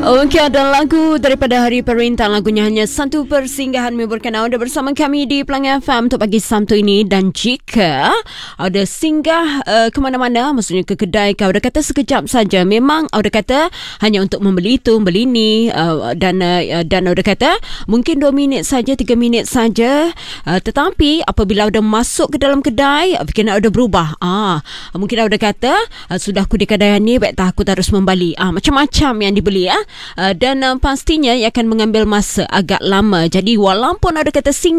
Okey, ada lagu daripada Hari Perintah. Lagunya hanya satu persinggahan menyuburkan anda bersama kami di Pelangi FM untuk pagi Sabtu ini. Dan jika ada singgah ke mana-mana, maksudnya ke kedai, kau dah kata sekejap saja, memang anda kata hanya untuk membeli itu, membeli ni, dan anda kata mungkin 2 minit saja, 3 minit saja, tetapi apabila anda masuk ke dalam kedai, fikiran anda berubah. Mungkin anda kata sudah aku di kedai ni, baik tak aku harus membeli. Macam-macam yang dibeli. Dan pastinya ia akan mengambil masa agak lama. Jadi walaupun ada kata